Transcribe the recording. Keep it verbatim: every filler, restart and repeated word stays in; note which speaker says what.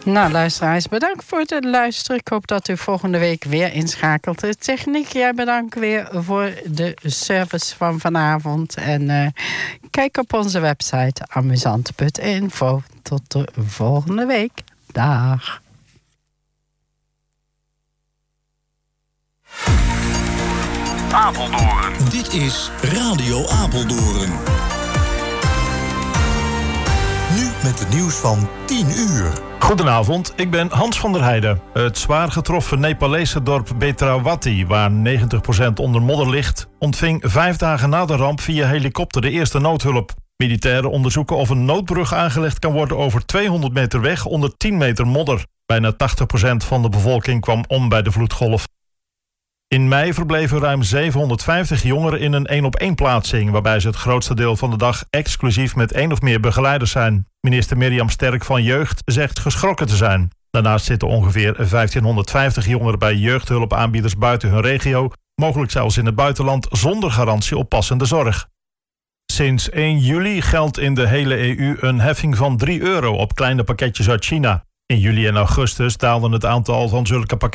Speaker 1: Nou, luisteraars, bedankt voor het luisteren. Ik hoop dat u volgende week weer inschakelt. De techniek, jij bedankt weer voor de service van vanavond. En uh, kijk op onze website amusant punt info. Tot de volgende week. Dag.
Speaker 2: Apeldoorn. Dit is Radio Apeldoorn. Nu met het nieuws van tien uur.
Speaker 3: Goedenavond, ik ben Hans van der Heijden. Het zwaar getroffen Nepalese dorp Betrawati, waar negentig procent onder modder ligt, ontving vijf dagen na de ramp via helikopter de eerste noodhulp. Militairen onderzoeken of een noodbrug aangelegd kan worden over tweehonderd meter weg onder tien meter modder. Bijna tachtig procent van de bevolking kwam om bij de vloedgolf. In mei verbleven ruim zevenhonderdvijftig jongeren in een één-op-één plaatsing, waarbij ze het grootste deel van de dag exclusief met één of meer begeleiders zijn. Minister Mirjam Sterk van Jeugd zegt geschrokken te zijn. Daarnaast zitten ongeveer vijftienhonderdvijftig jongeren bij jeugdhulpaanbieders buiten hun regio, mogelijk zelfs in het buitenland, zonder garantie op passende zorg. Sinds één juli geldt in de hele E U een heffing van drie euro op kleine pakketjes uit China. In juli en augustus daalde het aantal van zulke pakketten